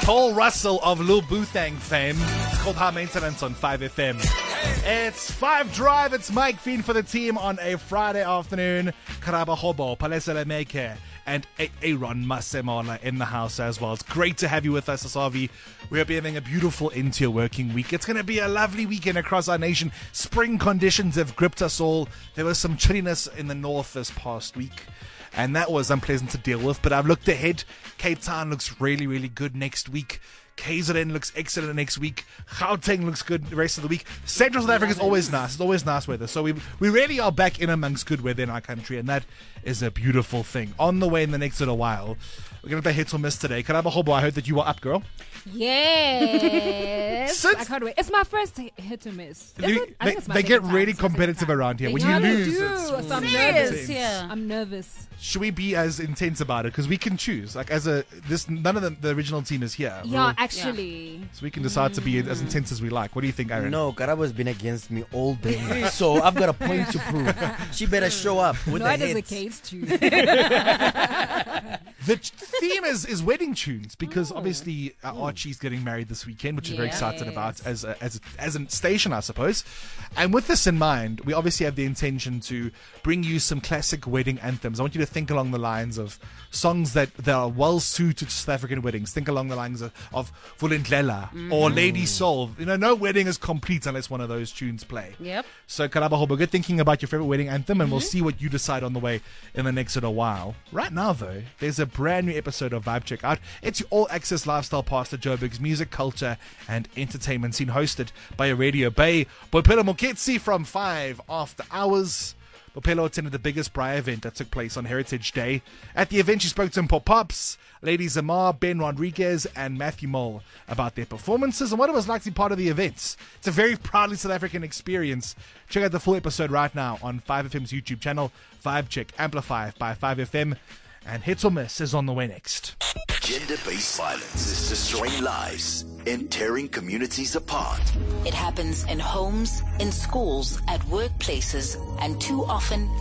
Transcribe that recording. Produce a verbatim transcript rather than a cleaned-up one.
Paul Russell of Lil Boothang fame. It's called High Maintenance on five F M. It's five Drive. It's Mike Fiend for the team on a Friday afternoon. Karaba Hobo, Palesele Meke, and Aaron Masemola in the house as well. It's great to have you with us, Asavi. We hope you're having a beautiful into your working week. It's going to be a lovely weekend across our nation. Spring conditions have gripped us all. There was some chilliness in the north this past week, and that was unpleasant to deal with. But I've looked ahead. Cape Town looks really, really good next week. K Z N looks excellent next week. Gauteng looks good the rest of the week. Central South Africa is always nice. It's always nice weather. So we we really are back in amongst good weather in our country, and that is a beautiful thing. On the way in the next little while, we're going to play Hit or Miss today. Karaba Hobo, I heard that you were up, girl. Yes. Since- I can't wait. It's my first hit or miss. Is You- it? I they think it's my they get second really time. It's my second competitive time. around here. When Yeah, you they lose, do. it's So I'm serious. nervous. Yeah. I'm nervous. Should we be as intense about it? Because we can choose. Like as a this, none of the, the original team is here. We're Yeah, all- actually. so we can decide to be as intense as we like. What do you think, Aaron? No, Karaba's been against me all day, so I've got a point to prove. She better show up with No, the it is a hits. case too. The ch- theme is, is wedding tunes because obviously uh, Archie's getting married this weekend, which we're very excited about as a, as a, as a station, I suppose. And with this in mind, we obviously have the intention to bring you some classic wedding anthems. I want you to think along the lines of songs that, that are well suited to South African weddings. Think along the lines of, of Vulindlela or Lady Soul. You know, no wedding is complete unless one of those tunes play. Yep. So Karaba Hobo, get thinking about your favorite wedding anthem, and we'll see what you decide on the way in the next little while. Right now, though, there's a brand new episode of Vibe Check out. It's your all-access lifestyle pastor Joburg's music, culture, and entertainment scene, hosted by a Radio Bay. Boipelo Moketsi from five After Hours. Boipelo attended the biggest Braai event that took place on Heritage Day. At the event, she spoke to Pop-Ups, Lady Zamar, Ben Rodriguez, and Matthew Mole about their performances and what it was like to be part of the events. It's a very proudly South African experience. Check out the full episode right now on five F M's YouTube channel, Vibe Check Amplified by five F M. And Hit or Miss is on the way next. Gender-based violence is destroying lives and tearing communities apart. It happens in homes, in schools, at workplaces, and too often